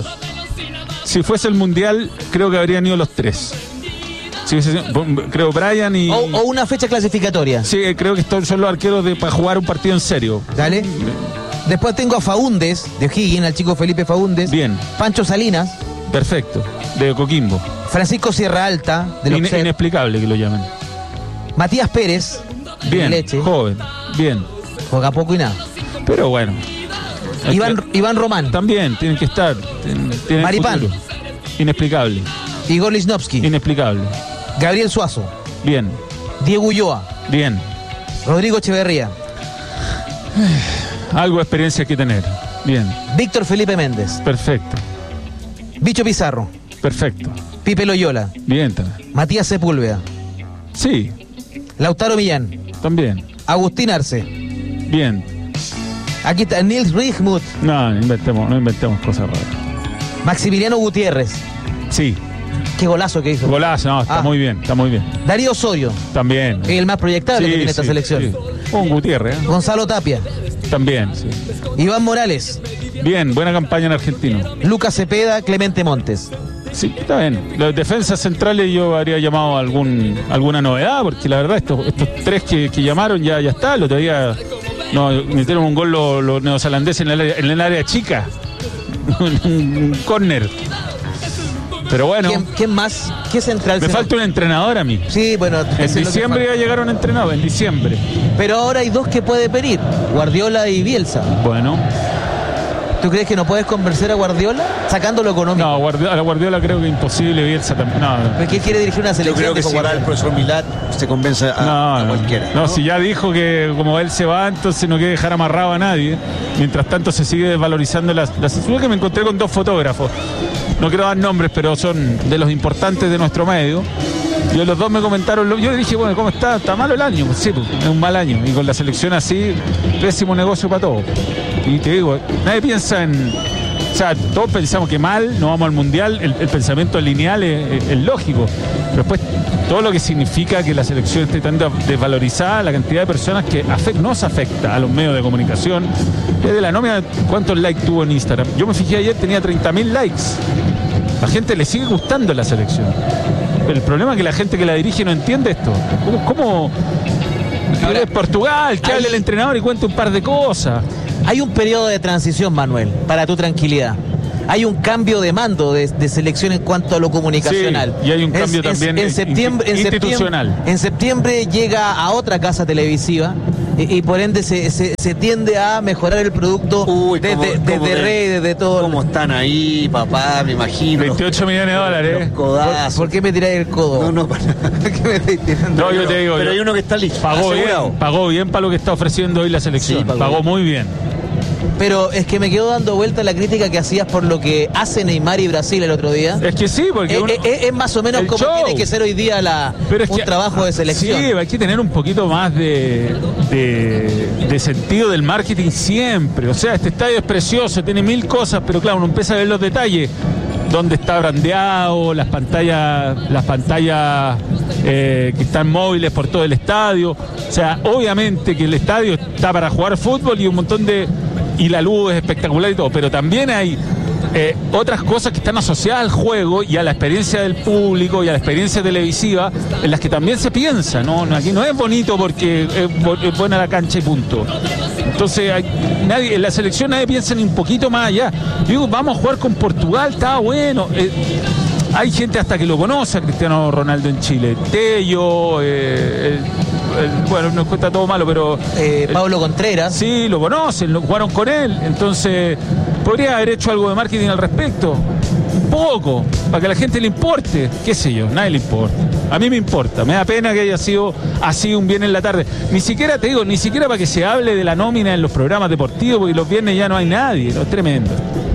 Si fuese el Mundial, creo que habrían ido los tres. Sí, sí, sí. Creo Brian y... O, o una fecha clasificatoria. Sí, creo que estos son los arqueros de, para jugar un partido en serio. Dale. Después tengo a Faúndes, de O'Higgins, al chico Felipe Faúndes. Bien. Pancho Salinas. Perfecto, de Coquimbo. Francisco Sierra Alta, de los In, Inexplicable que lo llamen. Matías Pérez. Bien, Leche. joven, bien. Juega poco y nada. Pero bueno. Iván, que... Iván Román. También, tienen que estar. Tienen Maripán. Futuro. Inexplicable. Igor Lichnowsky. Inexplicable. Gabriel Suazo. Bien. Diego Ulloa. Bien. Rodrigo Echeverría. Algo de experiencia hay que tener. Bien. Víctor Felipe Méndez. Perfecto. Bicho Pizarro. Perfecto. Pipe Loyola. Bien también. Matías Sepúlveda. Sí. Lautaro Millán. También. Agustín Arce. Bien. Aquí está Nils Rigmuth. No, no inventemos, no inventemos cosas raras. Maximiliano Gutiérrez. Sí. Qué golazo que hizo. Golazo, no, está ah. muy bien, está muy bien. Darío Osorio. También. Es el más proyectable sí, que tiene esta sí, selección. Sí. Un Gutiérrez. ¿eh? Gonzalo Tapia. También, sí. Iván Morales. Bien, buena campaña en Argentino. Lucas Cepeda, Clemente Montes. Sí, está bien. Las defensas centrales yo habría llamado a algún, alguna novedad, porque la verdad estos, estos tres que, que llamaron ya, ya está. El otro día no, metieron un gol los, los neozelandeses en el área, en el área chica. Un córner. Pero bueno. ¿Quién, ¿Quién más? ¿Qué central? Me falta un entrenador a mí. Sí, bueno. En diciembre ya llegaron entrenados, en diciembre. Pero ahora hay dos que puede pedir, Guardiola y Bielsa. Bueno. ¿Tú crees que no puedes convencer a Guardiola sacando lo económico? No, Guardiola, a la Guardiola creo que imposible, Bielsa también. No, no. ¿Pero qué quiere dirigir una selección? Yo creo que si el profesor Milad se convence a, no, a cualquiera. No, no, si ya dijo que como él se va, entonces no quiere dejar amarrado a nadie. Mientras tanto se sigue desvalorizando la situación, que me encontré con dos fotógrafos. No quiero dar nombres, pero son de los importantes de nuestro medio. Y los dos me comentaron, yo les dije, bueno, ¿cómo está? ¿Está malo el año? Pues sí, es un mal año. Y con la selección así, pésimo negocio para todos. Y te digo, nadie piensa en... O sea, todos pensamos que mal, no vamos al Mundial, el, el pensamiento lineal es, es, es lógico. Pero después, todo lo que significa que la selección esté tan desvalorizada, la cantidad de personas que afect, nos afecta a los medios de comunicación. Desde la nómina, ¿cuántos likes tuvo en Instagram? Yo me fijé ayer, tenía treinta mil likes. La gente le sigue gustando la selección. El problema es que la gente que la dirige no entiende esto. ¿Cómo? cómo Ahora, es Portugal, que hay... hable el entrenador y cuente un par de cosas. Hay un periodo de transición, Manuel, para tu tranquilidad. Hay un cambio de mando de, de selección en cuanto a lo comunicacional. Sí, y hay un cambio es, también en, en septiembre, en institucional. Septiembre, en septiembre llega a otra casa televisiva y, y por ende se, se, se tiende a mejorar el producto. Uy, desde, como, desde como redes, de todo. ¿Cómo están ahí, papá? Me imagino. veintiocho millones de dólares. ¿Por, ¿Por qué me tiráis el codo? No, no, para nada. ¿Qué me estáis tirando? No, yo te digo. Pero yo, hay uno que está listo. Pagó bien, pagó bien para lo que está ofreciendo hoy la selección. Sí, pagó, pagó muy bien. Pero es que me quedo dando vuelta la crítica que hacías por lo que hace Neymar y Brasil el otro día. Es que sí, porque... Es, uno, es, es más o menos como show. Tiene que ser hoy día la, un que, trabajo de selección. Sí, hay que tener un poquito más de, de, de sentido del marketing siempre. O sea, este estadio es precioso, tiene mil cosas, pero claro, uno empieza a ver los detalles. Dónde está brandeado, las pantallas, las pantallas eh, que están móviles por todo el estadio. O sea, obviamente que el estadio está para jugar fútbol y un montón de... y la luz es espectacular y todo, pero también hay eh, otras cosas que están asociadas al juego y a la experiencia del público y a la experiencia televisiva en las que también se piensa, ¿no? Aquí no es bonito porque es, es buena la cancha y punto. Entonces, hay, nadie, en la selección nadie piensa ni un poquito más allá. Digo, vamos a jugar con Portugal, está bueno. Eh, hay gente hasta que lo conoce a Cristiano Ronaldo en Chile. Tello, eh, el, el, bueno, nos cuenta todo malo, pero... Eh, Pablo el, Contreras. Sí, lo conocen, lo jugaron con él. Entonces, podría haber hecho algo de marketing al respecto. Un poco, para que a la gente le importe. Qué sé yo, nadie le importa. A mí me importa, me da pena que haya sido así un viernes en la tarde. Ni siquiera, te digo, ni siquiera para que se hable de la nómina en los programas deportivos, porque los viernes ya no hay nadie, ¿no? Es tremendo.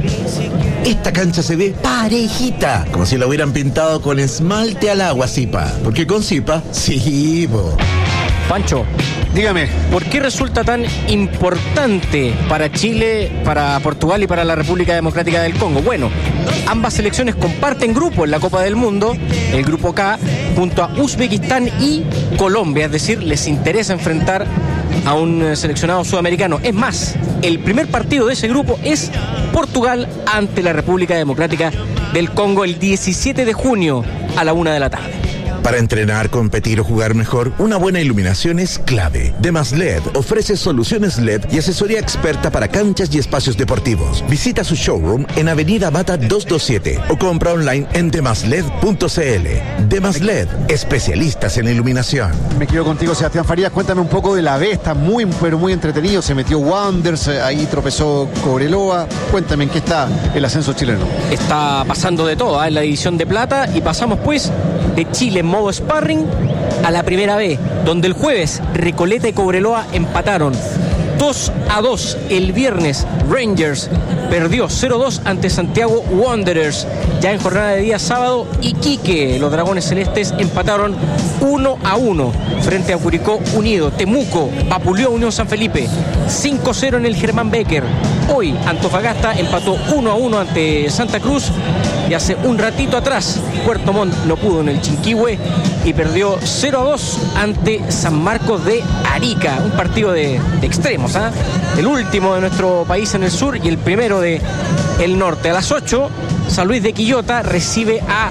Esta cancha se ve parejita, como si la hubieran pintado con esmalte al agua, Zipa. Porque con Zipa, sí, bo. Pancho, dígame, ¿por qué resulta tan importante para Chile, para Portugal y para la República Democrática del Congo? Bueno, ambas selecciones comparten grupo en la Copa del Mundo, el grupo K, junto a Uzbekistán y Colombia, es decir, les interesa enfrentar a un seleccionado sudamericano. Es más, el primer partido de ese grupo es Portugal ante la República Democrática del Congo el diecisiete de junio a la una de la tarde. Para entrenar, competir o jugar mejor, una buena iluminación es clave. Demas L E D ofrece soluciones L E D y asesoría experta para canchas y espacios deportivos. Visita su showroom en Avenida Mata doscientos veintisiete o compra online en demasled punto cl. Demas L E D, especialistas en iluminación. Me quedo contigo, Sebastián Farías. Cuéntame un poco de la B. Está muy, pero muy entretenido. Se metió Wanderers, ahí tropezó Cobreloa. Cuéntame en qué está el ascenso chileno. Está pasando de todo, ¿eh? En la división de plata, y pasamos pues de Chile en modo sparring a la primera B, donde el jueves Recoleta y Cobreloa empataron dos a dos. El viernes Rangers perdió cero dos ante Santiago Wanderers. Ya en jornada de día sábado, Iquique, los Dragones Celestes, empataron uno a uno frente a Curicó Unido. Temuco vapuleó a Unión San Felipe cinco cero en el Germán Becker. Hoy Antofagasta empató uno a uno ante Santa Cruz. Y hace un ratito atrás Puerto Montt no pudo en el Chinquihue y perdió cero a dos ante San Marcos de Arica. Un partido de, de extremos, ¿eh? El último de nuestro país en el sur y el primero de el norte. A las ocho, San Luis de Quillota recibe a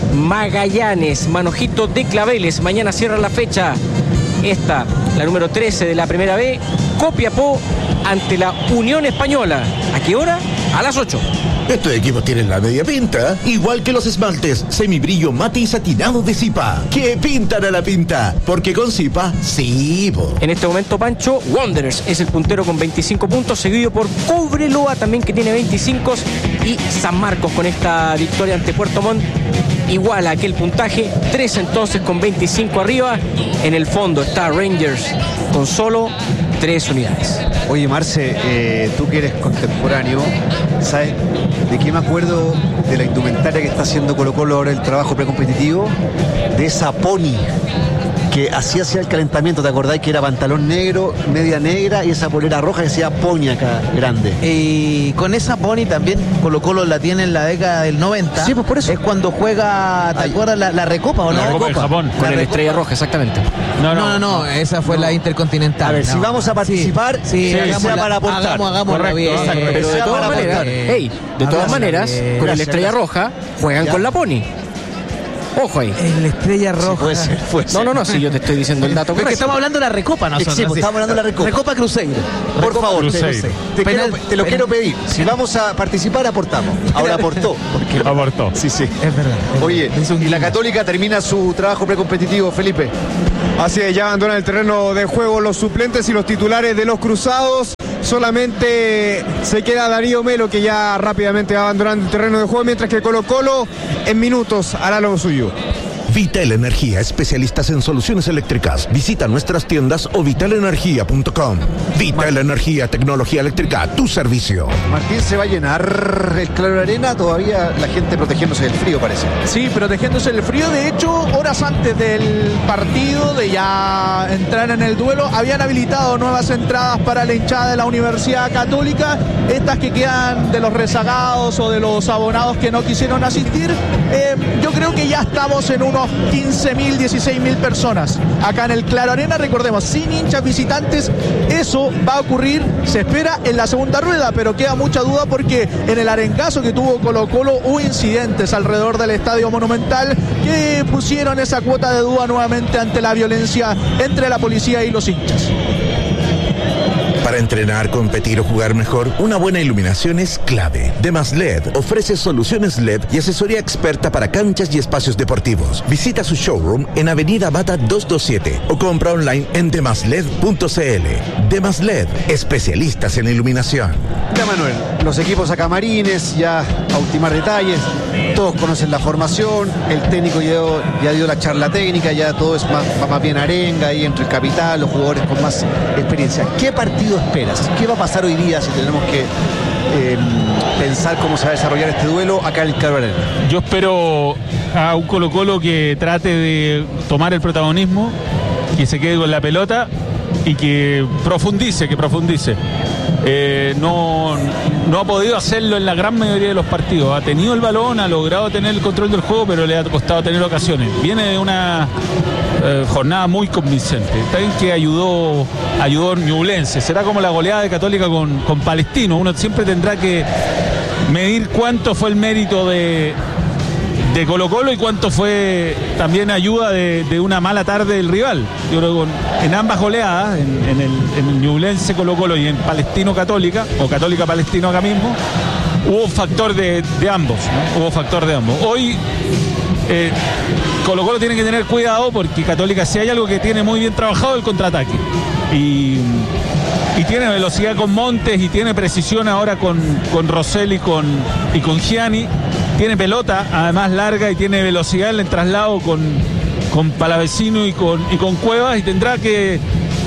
Magallanes. Manojito de Claveles. Mañana cierra la fecha. Esta, la número trece de la primera B. Copiapó ante la Unión Española. ¿A qué hora? A las ocho. Estos equipos tienen la media pinta, igual que los esmaltes semibrillo mate y satinado de Zipa, que pintan a la pinta, porque con Zipa, sí, bo. En este momento, Pancho, Wanderers es el puntero con veinticinco puntos, seguido por Cobreloa también, que tiene veinticinco, y San Marcos con esta victoria ante Puerto Montt igual a aquel puntaje, tres entonces con veinticinco arriba. En el fondo está Rangers con solo tres unidades. Oye, Marce, eh, tú que eres contemporáneo, ¿sabes de qué me acuerdo? De la indumentaria que está haciendo Colo Colo ahora, el trabajo precompetitivo, de esa pony que así hacía el calentamiento. ¿Te acordás que era pantalón negro, media negra y esa polera roja que decía pony acá, grande? Y con esa pony también Colo Colo la tiene en la década del noventa. Sí, pues por eso. Es cuando juega, ¿te acuerdas la, la Recopa o no? La Recopa de Japón. Con el Estrella Roja, exactamente. No, no, no, no, esa fue no. la Intercontinental. A ver, no. si vamos a participar, sí, sí, sí, sea para aportar. Hagamos, hagamos Correcto, bien. exacto. Pero de todas maneras, hey, de todas maneras, bien. con el Estrella Roja juegan ¿Ya? con la pony. Ojo ahí. El Estrella Roja. Sí, puede ser, puede ser. No, no, no, si yo te estoy diciendo el dato correcto. Es que estamos hablando de la Recopa nosotros. Sí, pues, estamos hablando de la Recopa. Recopa Cruzeiro. Por Recopa favor, Cruzeiro. te, te, Penal, quiero, te lo penal. quiero pedir. Si vamos a participar, aportamos. Ahora aportó. Porque... Aportó. Sí, sí. Es verdad. Oye, y la Católica termina su trabajo precompetitivo, Felipe. Así es, ya abandonan el terreno de juego los suplentes y los titulares de los Cruzados. Solamente se queda Darío Melo, que ya rápidamente va abandonando el terreno de juego, mientras que Colo Colo en minutos hará lo suyo. Vital Energía, especialistas en soluciones eléctricas. Visita nuestras tiendas o vital energía punto com. Vital Energía, tecnología eléctrica a tu servicio. Martín, ¿se va a llenar el Claro Arena? Todavía la gente protegiéndose del frío, parece. Sí, protegiéndose del frío. De hecho, horas antes del partido, de ya entrar en el duelo, habían habilitado nuevas entradas para la hinchada de la Universidad Católica. Estas que quedan de los rezagados o de los abonados que no quisieron asistir. Eh, yo creo que ya estamos en unos quince mil, dieciséis mil personas acá en el Claro Arena. Recordemos, sin hinchas visitantes. Eso va a ocurrir, se espera, en la segunda rueda, pero queda mucha duda porque en el arengazo que tuvo Colo-Colo hubo incidentes alrededor del Estadio Monumental que pusieron esa cuota de duda nuevamente ante la violencia entre la policía y los hinchas. Para entrenar, competir o jugar mejor, una buena iluminación es clave. Demas L E D ofrece soluciones L E D y asesoría experta para canchas y espacios deportivos. Visita su showroom en Avenida Mata doscientos veintisiete o compra online en demasled punto cl. Demas L E D, especialistas en iluminación. Ya, Manuel, los equipos a camarines, ya a ultimar detalles, todos conocen la formación, el técnico ya dio, ya dio la charla técnica, ya todo es más, más bien arenga ahí entre el capital, los jugadores con más experiencia. ¿Qué partido esperas? ¿Qué va a pasar hoy día si tenemos que eh, pensar cómo se va a desarrollar este duelo acá en el Claro Arena? Yo espero a un Colo-Colo que trate de tomar el protagonismo, que se quede con la pelota y que profundice, que profundice. Eh, no, no ha podido hacerlo en la gran mayoría de los partidos. Ha tenido el balón, ha logrado tener el control del juego, pero le ha costado tener ocasiones. Viene de una eh, jornada muy convincente. También que ayudó ayudó Ñublense. Será como la goleada de Católica con, con Palestino. Uno siempre tendrá que medir cuánto fue el mérito de de Colo-Colo y cuánto fue también ayuda de, de una mala tarde del rival. Yo creo que en ambas goleadas, en, en el, en el Ñublense Colo-Colo y en Palestino Católica, o Católica Palestino acá mismo, hubo un factor de, de ambos, ¿no? Hubo factor de ambos. Hoy eh, Colo-Colo tiene que tener cuidado porque Católica, si hay algo que tiene muy bien trabajado, el contraataque. Y, y tiene velocidad con Montes y tiene precisión ahora con, con Rosell y con, y con Gianni. Tiene pelota, además larga, y tiene velocidad en el traslado con, con Palavecino y con, y con Cuevas, y tendrá que,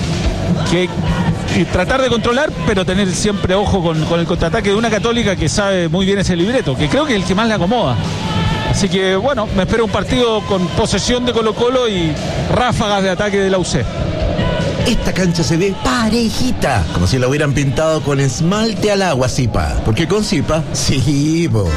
que y tratar de controlar, pero tener siempre ojo con, con el contraataque de una Católica que sabe muy bien ese libreto, que creo que es el que más le acomoda. Así que bueno, me espero un partido con posesión de Colo-Colo y ráfagas de ataque de la U C. Esta cancha se ve parejita, como si la hubieran pintado con esmalte al agua, Zipa. Porque con Zipa, sí, po.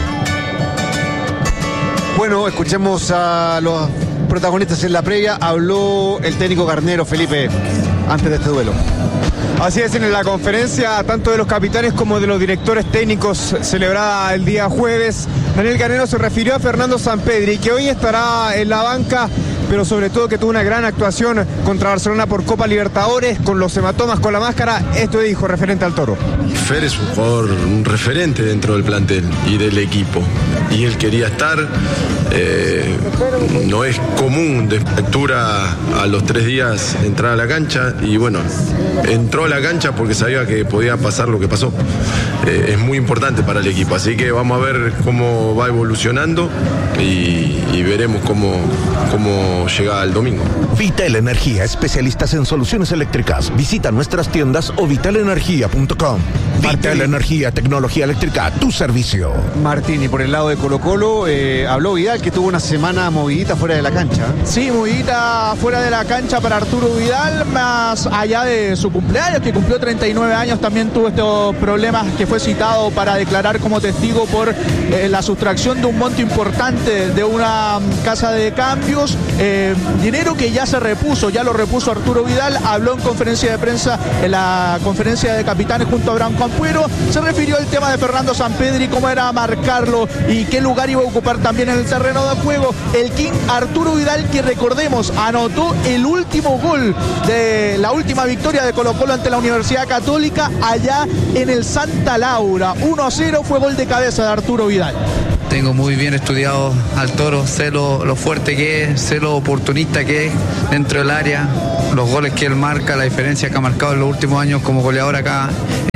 Bueno, escuchemos a los protagonistas en la previa. Habló el técnico Garnero, Felipe, antes de este duelo. Así es, en la conferencia tanto de los capitanes como de los directores técnicos celebrada el día jueves, Daniel Garnero se refirió a Fernando Sampedri, que hoy estará en la banca, pero sobre todo que tuvo una gran actuación contra Barcelona por Copa Libertadores, con los hematomas, con la máscara. Esto dijo referente al Toro. Fer es un jugador, un referente dentro del plantel y del equipo, y él quería estar. Eh, no es común de factura a los tres días entrar a la cancha, y bueno, entró a la cancha porque sabía que podía pasar lo que pasó. Eh, es muy importante para el equipo, así que vamos a ver cómo va evolucionando y, y veremos cómo, cómo llega el domingo. Vital Energía, especialistas en soluciones eléctricas. Visita nuestras tiendas o vital energía punto com. Vital Energía, tecnología eléctrica a tu servicio. Martín, y por el lado de Colo-Colo, eh, habló Vidal, que tuvo una semana movidita fuera de la cancha. Sí, movidita fuera de la cancha para Arturo Vidal, más allá de su cumpleaños, que cumplió treinta y nueve años, también tuvo estos problemas, que fue citado para declarar como testigo por eh, la sustracción de un monto importante de una casa de cambios, eh, dinero que ya se repuso, ya lo repuso Arturo Vidal. Habló en conferencia de prensa, en la conferencia de capitanes junto a Abraham Campuero, se refirió al tema de Fernando Sampedri, cómo era marcarlo y qué lugar iba a ocupar también en el terreno de juego. El King Arturo Vidal, que recordemos, anotó el último gol de la última victoria de Colo-Colo ante la Universidad Católica allá en el Santa Laura. uno a cero fue gol de cabeza de Arturo Vidal. Tengo muy bien estudiado al Toro, sé lo, lo fuerte que es, sé lo oportunista que es dentro del área, los goles que él marca, la diferencia que ha marcado en los últimos años como goleador acá en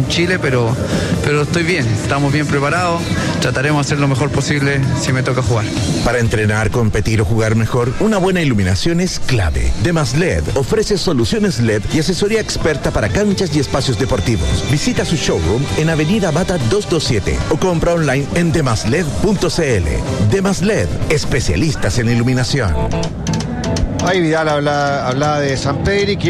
en Chile, pero, pero estoy bien, estamos bien preparados, trataremos de hacer lo mejor posible si me toca jugar. Para entrenar, competir o jugar mejor, una buena iluminación es clave. Demas L E D ofrece soluciones L E D y asesoría experta para canchas y espacios deportivos. Visita su showroom en Avenida Bata doscientos veintisiete o compra online en demasled punto cl. Demas L E D, especialistas en iluminación. Ahí Vidal habla, hablaba de Sampedri, que